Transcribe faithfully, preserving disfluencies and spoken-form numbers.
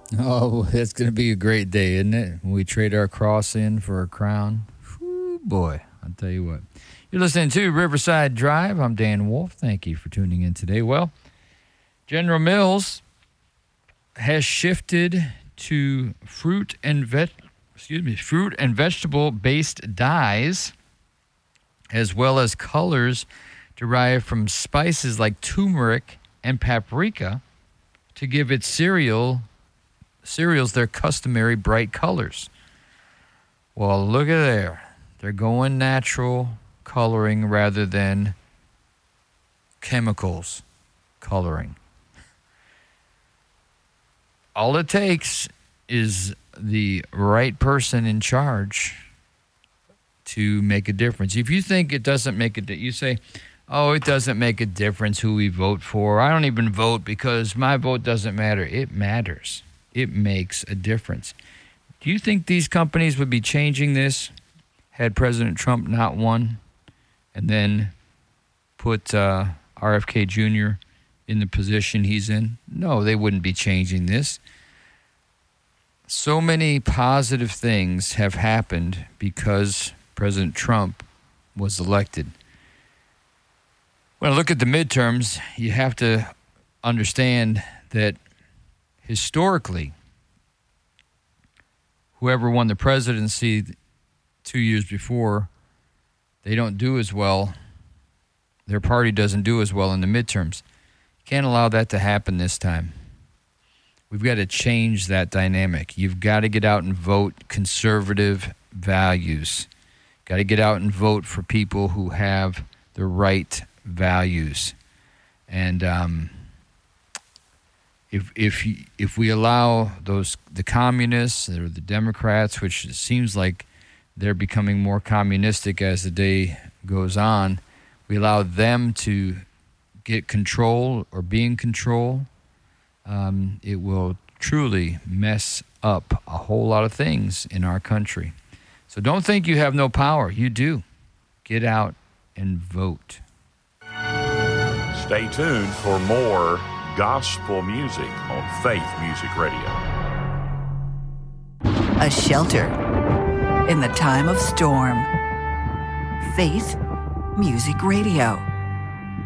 Oh, it's going to be a great day, isn't it? When we trade our cross in for a crown. Whew, boy, I'll tell you what. You're listening to Riverside Drive. I'm Dan Wolf. Thank you for tuning in today. Well, General Mills has shifted to fruit and vet, excuse me, fruit and vegetable-based dyes, as well as colors derived from spices like turmeric and paprika, to give its cereal cereals their customary bright colors. Well, look at there. They're going natural coloring rather than chemicals coloring. All it takes is the right person in charge to make a difference. If you think it doesn't make a difference, you say, oh, it doesn't make a difference who we vote for. I don't even vote because my vote doesn't matter. It matters. It makes a difference. Do you think these companies would be changing this had President Trump not won and then put uh, R F K Junior in the position he's in? No, they wouldn't be changing this. So many positive things have happened because President Trump was elected. When I look at the midterms, you have to understand that historically, whoever won the presidency two years before, they don't do as well. Their party doesn't do as well in the midterms. Can't allow that to happen this time. We've got to change that dynamic. You've got to get out and vote conservative values. Got to get out and vote for people who have the right values. And um, if if if we allow those the communists or the Democrats, which it seems like they're becoming more communistic as the day goes on, we allow them to get control or be in control, um, it will truly mess up a whole lot of things in our country. So don't think you have no power. You do. Get out and vote. Stay tuned for more gospel music on Faith Music Radio. A shelter in the time of storm. Faith Music Radio.